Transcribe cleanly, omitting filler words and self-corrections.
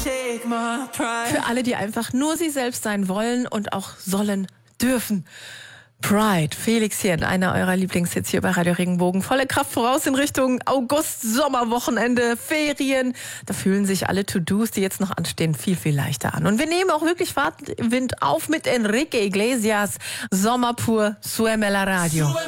Für alle, die einfach nur sie selbst sein wollen und auch sollen dürfen. Pride, Felix hier in einer eurer Lieblingshits hier bei Radio Regenbogen. Volle Kraft voraus in Richtung August, Sommerwochenende, Ferien. Da fühlen sich alle To-Dos, die jetzt noch anstehen, viel, viel leichter an. Und wir nehmen auch wirklich Fahrtwind auf mit Enrique Iglesias. Sommer pur, Súbeme la Radio.